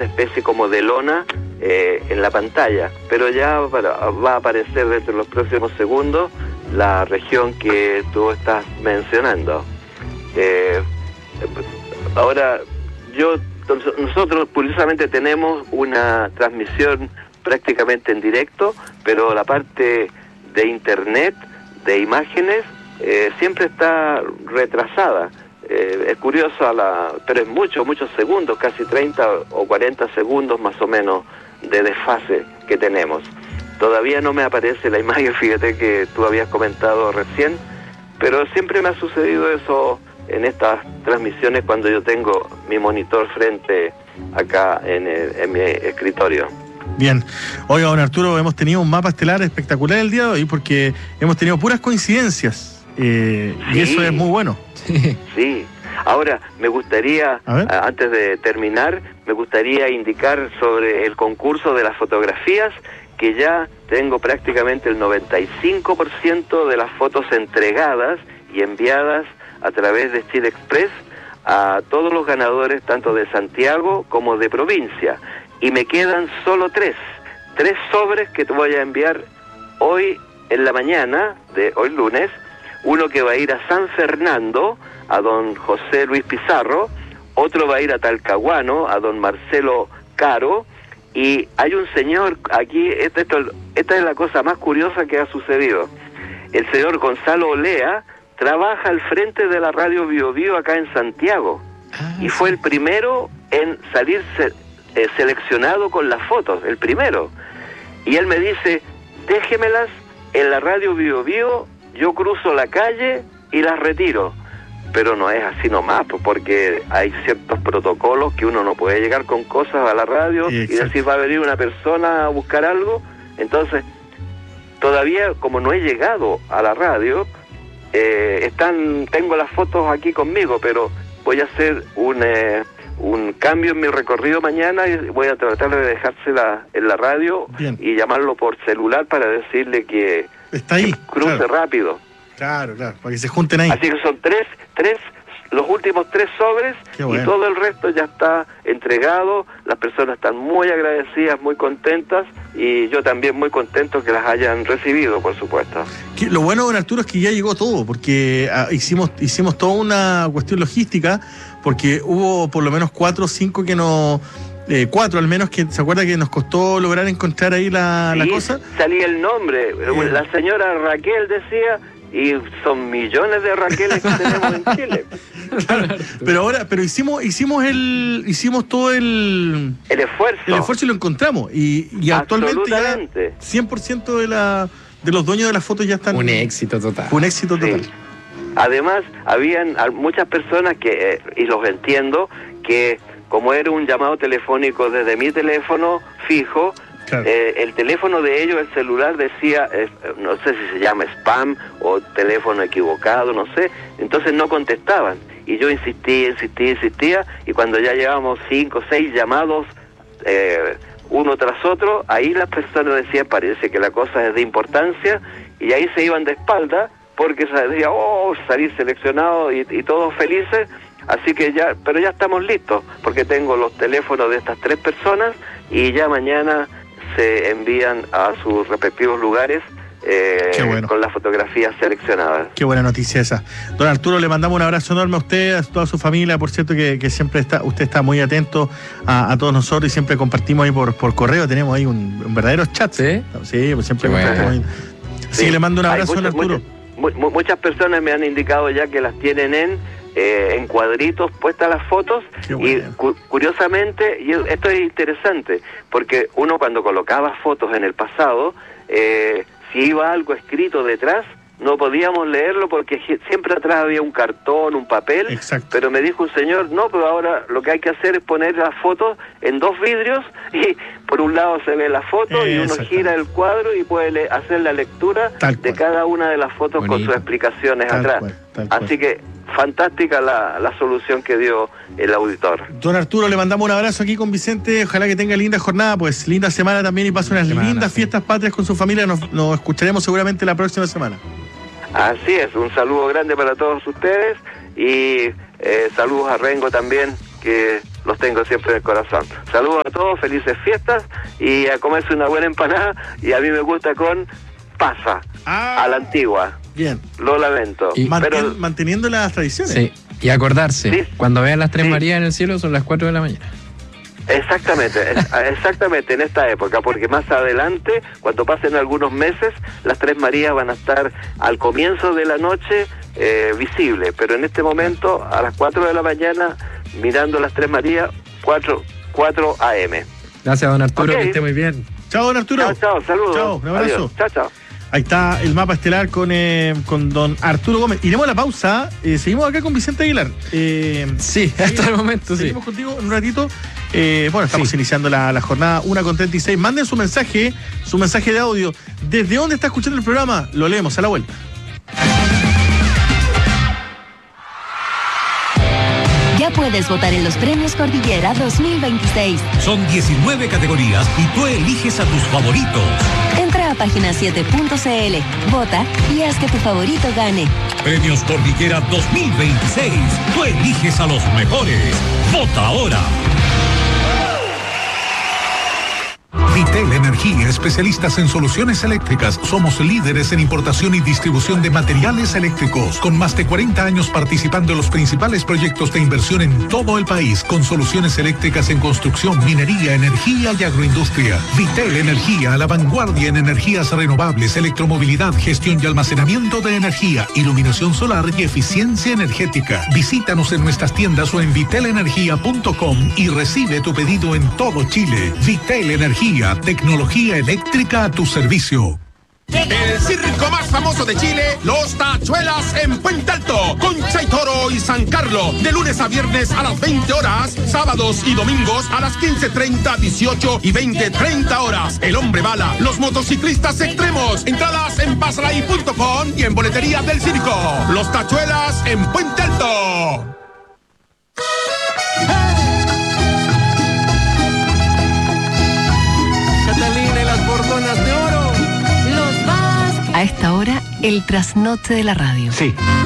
esa especie como de lona en la pantalla, pero ya va a aparecer dentro de los próximos segundos la región que tú estás mencionando. Ahora, nosotros curiosamente tenemos una transmisión prácticamente en directo, pero la parte de internet, de imágenes, siempre está retrasada. Es curioso, pero es muchos segundos, casi 30 o 40 segundos más o menos de desfase que tenemos. Todavía no me aparece la imagen, fíjate que tú habías comentado recién, pero siempre me ha sucedido eso en estas transmisiones cuando yo tengo mi monitor frente acá en mi escritorio. Bien. Oiga, don Arturo, hemos tenido un mapa estelar espectacular el día de hoy porque hemos tenido puras coincidencias y eso es muy bueno. Sí. Ahora, me gustaría, antes de terminar, me gustaría indicar sobre el concurso de las fotografías, que ya tengo prácticamente el 95% de las fotos entregadas y enviadas a través de Chile Express a todos los ganadores, tanto de Santiago como de provincia. Y me quedan solo tres sobres que te voy a enviar hoy en la mañana, de hoy lunes. Uno que va a ir a San Fernando, a don José Luis Pizarro. Otro va a ir a Talcahuano, a don Marcelo Caro. Y hay un señor aquí, esta es la cosa más curiosa que ha sucedido. El señor Gonzalo Olea trabaja al frente de la radio Bio Bio acá en Santiago. Y fue el primero en salir seleccionado con las fotos, el primero. Y él me dice, déjemelas en la radio Bio Bio, yo cruzo la calle y las retiro. Pero no es así nomás, porque hay ciertos protocolos que uno no puede llegar con cosas a la radio y decir va a venir una persona a buscar algo. Entonces, todavía como no he llegado a la radio, tengo las fotos aquí conmigo, pero voy a hacer un cambio en mi recorrido mañana y voy a tratar de dejársela en la radio. Bien. Y llamarlo por celular para decirle que está ahí, que cruce rápido. Claro, para que se junten ahí. Así que son los últimos 3 sobres. Bueno. Y todo el resto ya está entregado. Las personas están muy agradecidas, muy contentas, y yo también muy contento que las hayan recibido, por supuesto. Lo bueno, don Arturo, es que ya llegó todo, porque hicimos toda una cuestión logística, porque hubo por lo menos 4 o 5 que no... 4 al menos, que se acuerda que nos costó lograr encontrar ahí la cosa. Salía el nombre, la señora Raquel decía, y son millones de Raqueles que tenemos en Chile. Claro, pero hicimos todo el esfuerzo. El esfuerzo y lo encontramos. Y actualmente ya 100% de los dueños de las fotos ya están... Un éxito total. Un éxito total. Sí. Además, habían muchas personas que, y los entiendo, que como era un llamado telefónico desde mi teléfono fijo, claro, el teléfono de ellos, el celular, decía, no sé si se llama spam o teléfono equivocado, no sé, entonces no contestaban. Y yo insistía, y cuando ya llevábamos 5 o 6 llamados, uno tras otro, ahí las personas decían, parece que la cosa es de importancia, y ahí se iban de espalda, porque se decía, salir seleccionado y todos felices. Así que pero ya estamos listos, porque tengo los teléfonos de estas 3 personas y ya mañana se envían a sus respectivos lugares bueno, con las fotografías seleccionadas. Qué buena noticia esa. Don Arturo, le mandamos un abrazo enorme a usted, a toda su familia, por cierto que siempre usted está muy atento a todos nosotros y siempre compartimos ahí por correo, tenemos ahí un verdadero chat. Sí, pues siempre compartimos ahí. Sí, le mando un abrazo, don Arturo. Muchas personas me han indicado ya que las tienen en cuadritos puestas las fotos. Y curiosamente, y esto es interesante, porque uno cuando colocaba fotos en el pasado, si iba algo escrito detrás, no podíamos leerlo porque siempre atrás había un cartón, un papel. Exacto. Pero me dijo un señor, no, pero ahora lo que hay que hacer es poner las fotos en 2 vidrios y por un lado se ve la foto y uno gira el cuadro y puede hacer la lectura de cada una de las fotos. Bonito, con sus explicaciones atrás. Así que fantástica la solución que dio el auditor. Don Arturo, le mandamos un abrazo aquí con Vicente, ojalá que tenga linda jornada, pues linda semana también y pase unas lindas fiestas patrias con su familia. Nos escucharemos seguramente la próxima semana. Así es, un saludo grande para todos ustedes y saludos a Rengo también, que los tengo siempre en el corazón. Saludos a todos, felices fiestas y a comerse una buena empanada, y a mí me gusta con pasa, a la antigua. Bien. Lo lamento. Y pero manteniendo las tradiciones. Sí, y acordarse, sí, cuando vean las Tres Marías en el cielo son las 4 de la mañana. Exactamente en esta época, porque más adelante, cuando pasen algunos meses, las Tres Marías van a estar al comienzo de la noche visibles, pero en este momento a las 4 de la mañana mirando las Tres Marías, 4 AM. Gracias, don Arturo, que esté muy bien. Chao, don Arturo. Chao, saludos. Chao, un abrazo. Chao. Ahí está el mapa estelar con don Arturo Gómez. Iremos a la pausa. Seguimos acá con Vicente Aguilar. Sí, hasta el momento, sí. Seguimos contigo en un ratito. Estamos iniciando la jornada 1:36. Manden su mensaje de audio. ¿Desde dónde está escuchando el programa? Lo leemos a la vuelta. Ya puedes votar en los Premios Cordillera 2026. Son 19 categorías y tú eliges a tus favoritos. Entra a página7.cl, vota y haz que tu favorito gane. Premios Cordillera 2026. Tú eliges a los mejores. Vota ahora. Vitel Energía, especialistas en soluciones eléctricas. Somos líderes en importación y distribución de materiales eléctricos, con más de 40 años participando en los principales proyectos de inversión en todo el país, con soluciones eléctricas en construcción, minería, energía y agroindustria. Vitel Energía, a la vanguardia en energías renovables, electromovilidad, gestión y almacenamiento de energía, iluminación solar y eficiencia energética. Visítanos en nuestras tiendas o en vitelenergia.com y recibe tu pedido en todo Chile. Vitel Energía, tecnología eléctrica a tu servicio. El circo más famoso de Chile, Los Tachuelas en Puente Alto, Concha y Toro y San Carlos, de lunes a viernes a las 20 horas, sábados y domingos a las 15:30, 18 y 20:30 horas. El Hombre Bala, los motociclistas extremos, entradas en pasalahí.com y en boletería del circo. Los Tachuelas en Puente Alto. Catalina y las bordonas de oro. A esta hora, el trasnoche de la radio. Sí.